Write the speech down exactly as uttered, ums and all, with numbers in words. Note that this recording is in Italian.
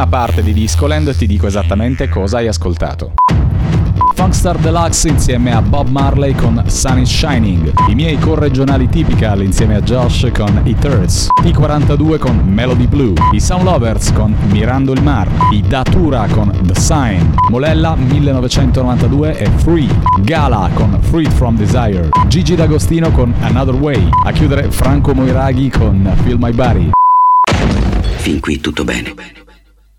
A parte di Discoland ti dico esattamente cosa hai ascoltato. Funkstar Deluxe insieme a Bob Marley con Sun is Shining, i miei corregionali Typical insieme a Josh con It Hurts, i quarantadue con Melody Blue, i Sound Lovers con Mirando il Mar, i Datura con The Sign, Molella millenovecentonovantadue e Free, Gala con Freed from Desire, Gigi D'Agostino con Another Way, a chiudere Franco Moiraghi con Feel My Body. Fin qui tutto bene.